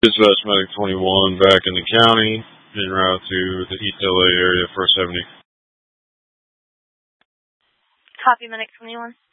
Dispatch Medic 21 back in the county, en route to the East LA area for 70. Copy, Medic 21.